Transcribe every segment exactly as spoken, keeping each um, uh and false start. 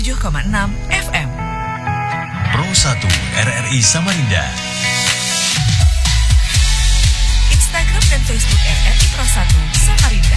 tujuh koma enam F M. Pro satu R R I Samarinda. Instagram dan Facebook R R I Pro satu Samarinda.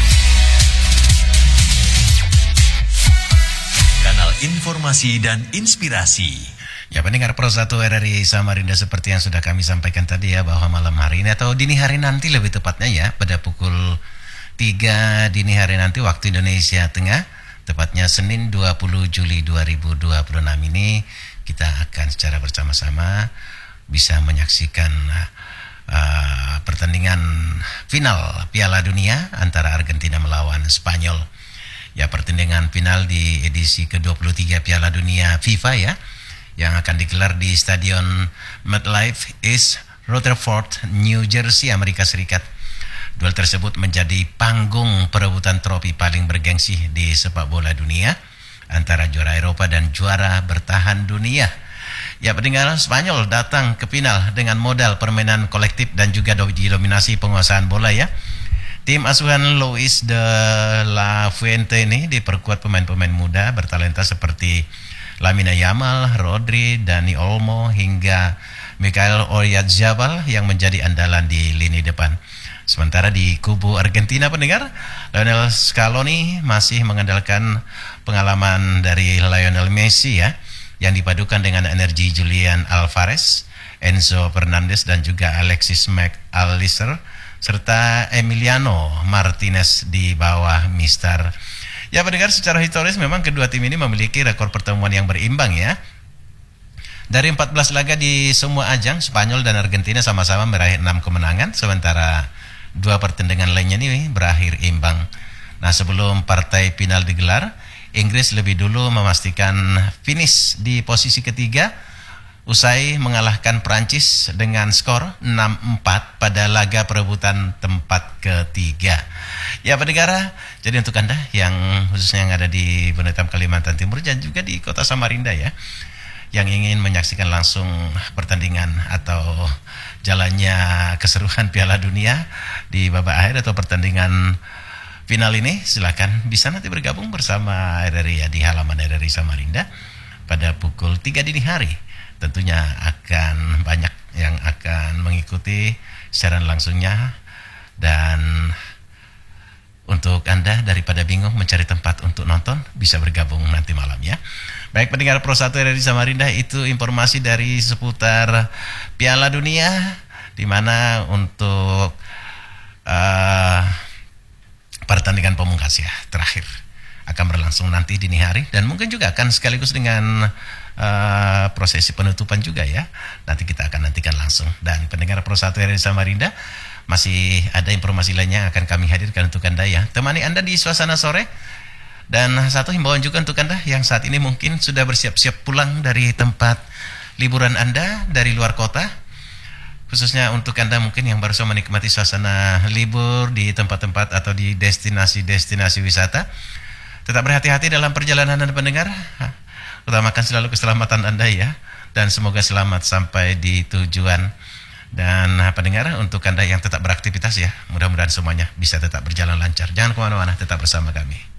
Kanal informasi dan inspirasi. Ya, pendengar Pro satu R R I Samarinda, seperti yang sudah kami sampaikan tadi ya, bahwa malam hari ini atau dini hari nanti lebih tepatnya ya, pada pukul tiga dini hari nanti waktu Indonesia Tengah, tepatnya Senin dua puluh Juli dua ribu dua puluh enam ini, kita akan secara bersama-sama bisa menyaksikan uh, pertandingan final Piala Dunia antara Argentina melawan Spanyol. Ya, pertandingan final di edisi ke dua puluh tiga Piala Dunia FIFA ya, yang akan digelar di Stadion MetLife East Rutherford, New Jersey, Amerika Serikat. Duel tersebut menjadi panggung perebutan trofi paling bergengsi di sepak bola dunia antara juara Eropa dan juara bertahan dunia. Ya, pendengar, Spanyol datang ke final dengan modal permainan kolektif dan juga didominasi penguasaan bola ya. Tim asuhan Luis de la Fuente ini diperkuat pemain-pemain muda bertalenta seperti Lamine Yamal, Rodri, Dani Olmo hingga Michael Oyarzabal yang menjadi andalan di lini depan. Sementara di kubu Argentina, pendengar, Lionel Scaloni masih mengandalkan pengalaman dari Lionel Messi ya, yang dipadukan dengan energi Julian Alvarez, Enzo Fernandez dan juga Alexis McAllister serta Emiliano Martinez di bawah Mister. Ya, pendengar, secara historis memang kedua tim ini memiliki rekor pertemuan yang berimbang ya. Dari empat belas laga di semua ajang, Spanyol dan Argentina sama-sama meraih enam kemenangan, sementara dua pertandingan lainnya ini berakhir imbang. Nah, sebelum partai final digelar, Inggris lebih dulu memastikan finish di posisi ketiga usai mengalahkan Prancis dengan skor enam empat pada laga perebutan tempat ketiga. Ya, pendengar, jadi untuk Anda yang khususnya yang ada di Batam, Kalimantan Timur dan juga di kota Samarinda ya, yang ingin menyaksikan langsung pertandingan atau jalannya keseruan Piala Dunia di babak akhir atau pertandingan final ini, silakan bisa nanti bergabung bersama R R I ya, di halaman R R I Samarinda pada pukul tiga dini hari. Tentunya akan banyak yang akan mengikuti siaran langsungnya, dan untuk Anda daripada bingung mencari tempat untuk nonton, bisa bergabung nanti malam ya. Baik, pendengar Pro satu R R I Samarinda, itu informasi dari seputar Piala Dunia, di mana untuk uh, pertandingan pemungkas ya terakhir akan berlangsung nanti dini hari, dan mungkin juga akan sekaligus dengan uh, prosesi penutupan juga ya. Nanti kita akan nantikan langsung. Dan pendengar Pro satu R R I Samarinda, masih ada informasi lainnya yang akan kami hadirkan untuk Anda ya, temani Anda di suasana sore. Dan satu himbauan juga untuk Anda yang saat ini mungkin sudah bersiap-siap pulang dari tempat liburan Anda dari luar kota, khususnya untuk Anda mungkin yang baru saja menikmati suasana libur di tempat-tempat atau di destinasi-destinasi wisata. Tetap berhati-hati dalam perjalanan Anda, pendengar. Utamakan selalu keselamatan Anda ya, dan semoga selamat sampai di tujuan. Dan pendengar, untuk Anda yang tetap beraktivitas ya, mudah-mudahan semuanya bisa tetap berjalan lancar. Jangan kemana-mana, tetap bersama kami.